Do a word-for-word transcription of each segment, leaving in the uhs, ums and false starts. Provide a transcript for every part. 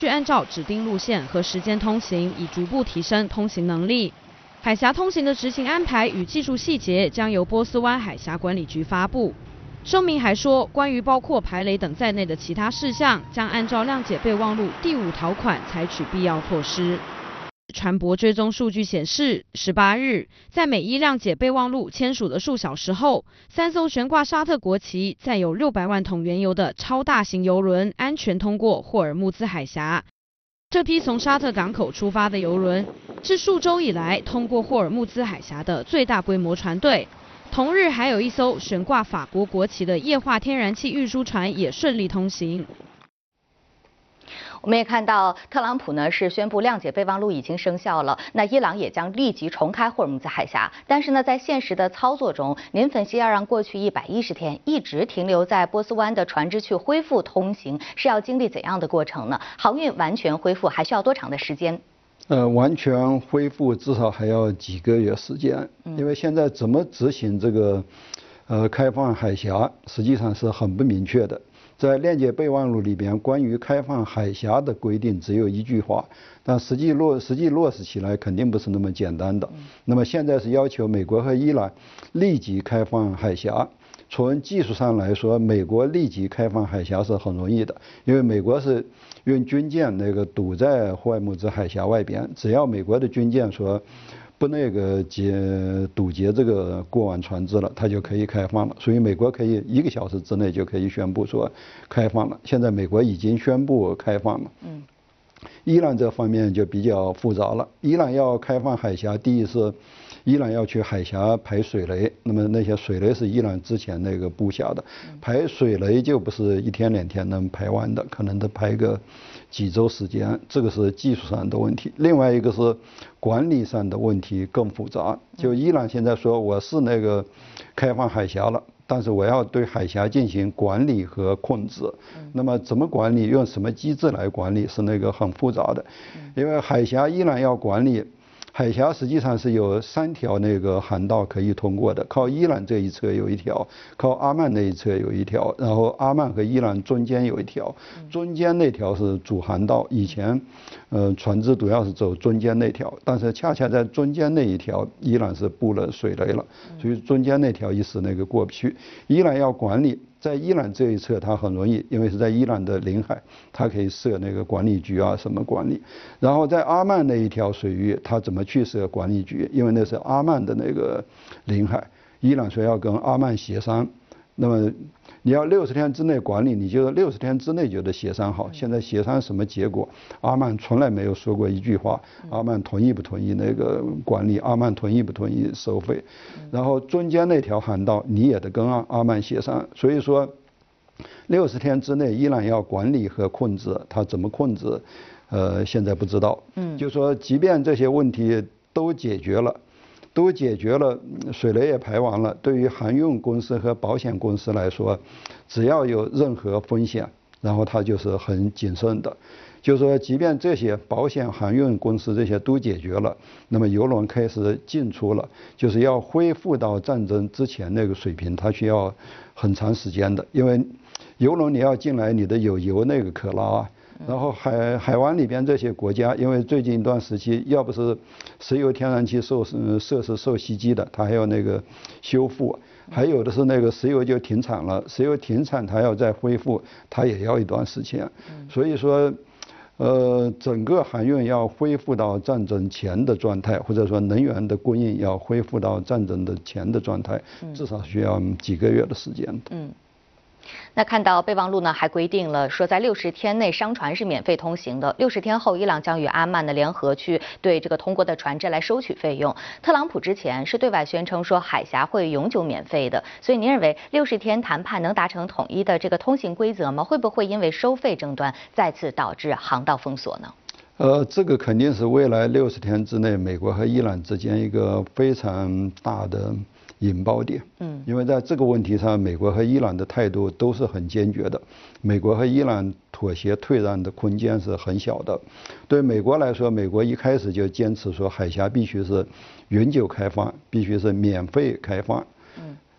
需按照指定路线和时间通行，以逐步提升通行能力。海峡通行的执行安排与技术细节将由波斯湾海峡管理局发布。声明还说，关于包括排雷等在内的其他事项，将按照谅解备忘录第五条款采取必要措施。船舶追踪数据显示，十八日，在美伊谅解备忘录签署的数小时后，三艘悬挂沙特国旗、载有六百万桶原油的超大型油轮安全通过霍尔木兹海峡。这批从沙特港口出发的油轮，是数周以来通过霍尔木兹海峡的最大规模船队。同日，还有一艘悬挂法国国旗的液化天然气运输船也顺利通行。 我们也看到，特朗普呢是宣布谅解备忘录已经生效了，那伊朗也将立即重开霍尔木兹海峡。但是呢，在现实的操作中，您分析要让过去一百一十天一直停留在波斯湾的船只去恢复通行，是要经历怎样的过程呢？航运完全恢复还需要多长的时间？ 呃，完全恢复至少还要几个月时间，因为现在怎么执行这个呃开放海峡，实际上是很不明确的。在谅解备忘录里边，关于开放海峡的规定只有一句话，但实际落实际落实起来肯定不是那么简单的。那么现在是要求美国和伊朗立即开放海峡。从技术上来说，美国立即开放海峡是很容易的，因为美国是用军舰那个堵在霍尔木兹海峡外边，只要美国的军舰说不那个截堵截这个过往船只了，它就可以开放了。所以美国可以一个小时之内就可以宣布说开放了。现在美国已经宣布开放了。嗯。伊朗这方面就比较复杂了。伊朗要开放海峡，第一是伊朗要去海峡排水雷，那么那些水雷是伊朗之前那个布下的，排水雷就不是一天两天能排完的，可能得排个几周时间，这个是技术上的问题。另外一个是管理上的问题更复杂，就伊朗现在说我是那个开放海峡了，但是我要对海峡进行管理和控制，那么怎么管理，用什么机制来管理，是那个很复杂的。因为海峡伊朗要管理，海峡实际上是有三条那个航道可以通过的，靠伊朗这一侧有一条，靠阿曼那一侧有一条，然后阿曼和伊朗中间有一条，中间那条是主航道，以前呃船只主要是走中间那条，但是恰恰在中间那一条伊朗是布了水雷了，所以中间那条一时那个过不去，伊朗要管理。在伊朗这一侧，它很容易，因为是在伊朗的领海，它可以设那个管理局啊，什么管理。然后在阿曼那一条水域，它怎么去设管理局？因为那是阿曼的那个领海，伊朗说要跟阿曼协商。那么你要六十天之内管理，你就六十天之内就得协商好。现在协商什么结果？阿曼从来没有说过一句话。阿曼同意不同意那个管理？阿曼同意不同意收费？然后中间那条航道你也得跟阿阿曼协商。所以说，六十天之内伊朗要管理和控制，它怎么控制？呃，现在不知道。嗯，就说即便这些问题都解决了。都解决了，水雷也排完了。对于航运公司和保险公司来说，只要有任何风险，然后它就是很谨慎的。就是说，即便这些保险、航运公司这些都解决了，那么油轮开始进出了，就是要恢复到战争之前那个水平，它需要很长时间的。因为油轮你要进来，你的有油那个可拉啊。然后海海湾里边这些国家，因为最近一段时期，要不是石油天然气受设施受袭击的，它还要那个修复；还有的是那个石油就停产了，石油停产它要再恢复，它也要一段时间。所以说，呃，整个航运要恢复到战争前的状态，或者说能源的供应要恢复到战争的前的状态，至少需要几个月的时间。嗯。 那看到备忘录呢，还规定了说，在六十天内商船是免费通行的。六十天后，伊朗将与阿曼的联合去对这个通过的船只来收取费用。特朗普之前是对外宣称说海峡会永久免费的，所以您认为六十天谈判能达成统一的这个通行规则吗？会不会因为收费争端再次导致航道封锁呢？ 呃，这个肯定是未来六十天之内美国和伊朗之间一个非常大的引爆点。嗯，因为在这个问题上，美国和伊朗的态度都是很坚决的。美国和伊朗妥协退让的空间是很小的。对美国来说，美国一开始就坚持说海峡必须是永久开放，必须是免费开放。嗯。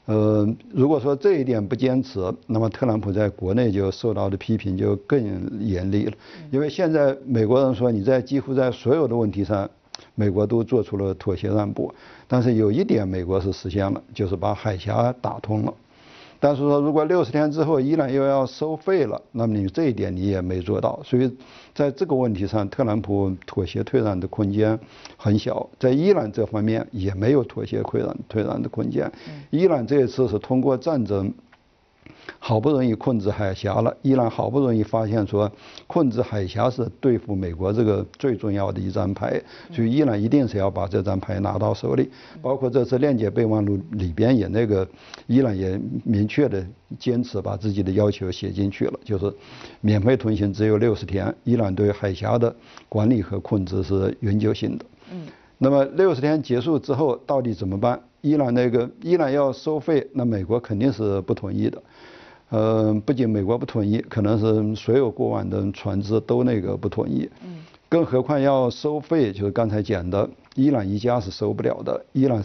呃，如果说这一点不坚持，那么特朗普在国内就受到的批评就更严厉了。因为现在美国人说你在几乎在所有的问题上，美国都做出了妥协让步，但是有一点美国是实现了，就是把海峡打通了。但是说，如果六十天之后伊朗又要收费了，那么你这一点你也没做到，所以在这个问题上，特朗普妥协退让的空间很小。在伊朗这方面也没有妥协退让退让的空间。伊朗这一次是通过战争，好不容易控制海峡了，伊朗好不容易发现说，控制海峡是对付美国这个最重要的一张牌，所以伊朗一定是要把这张牌拿到手里。包括这次链接备忘录里边也那个，伊朗也明确的坚持把自己的要求写进去了，就是免费通行只有六十天，伊朗对海峡的管理和控制是永久性的。嗯，那么六十天结束之后到底怎么办？伊朗那个伊朗要收费，那美国肯定是不同意的。呃，不仅美国不同意，可能是所有过往的船只都那个不同意。嗯，更何况要收费，就是刚才讲的，伊朗一家是收不了的，伊朗。